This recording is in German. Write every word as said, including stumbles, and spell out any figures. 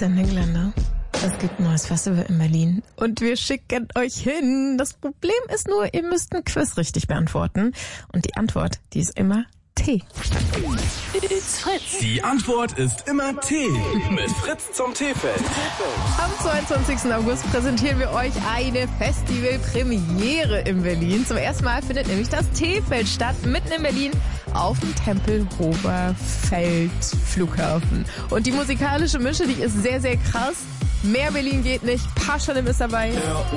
Sendegelände. Es gibt ein neues Festival in Berlin und wir schicken euch hin. Das Problem ist nur, ihr müsst ein Quiz richtig beantworten. Und die Antwort, die ist immer T. It's Fritz. Die Antwort ist immer T. Mit Fritz zum T-Feld. Am zweiundzwanzigsten August präsentieren wir euch eine Festivalpremiere in Berlin. Zum ersten Mal findet nämlich das T-Feld statt, mitten in Berlin auf dem Tempelhofer Feld Flughafen. Und die musikalische Mische, die ist sehr, sehr krass. Mehr Berlin geht nicht. Paschanim ist dabei.